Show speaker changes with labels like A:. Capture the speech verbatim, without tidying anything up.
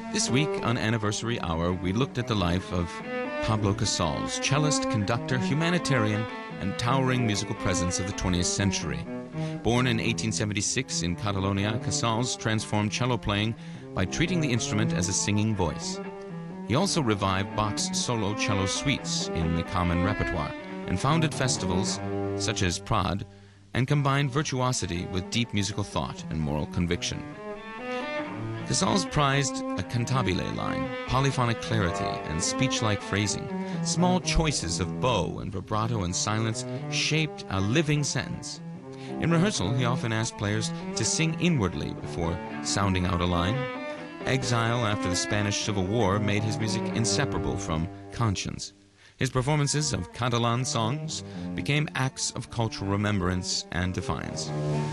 A: This week on Anniversary Hour, we looked at the life of Pablo Casals, cellist, conductor, humanitarian, and towering musical presence of the twentieth century. Born in eighteen seventy-six in Catalonia, Casals transformed cello playing by treating the instrument as a singing voice. He also revived Bach's solo cello suites in the common repertoire and founded festivals such as Prad, and combined virtuosity with deep musical thought and moral conviction. Casals prized a cantabile line, polyphonic clarity, and speech-like phrasing. Small choices of bow and vibrato and silence shaped a living sentence. In rehearsal, he often asked players to sing inwardly before sounding out a line. Exile after the Spanish Civil War made his music inseparable from conscience. His performances of Catalan songs became acts of cultural remembrance and defiance.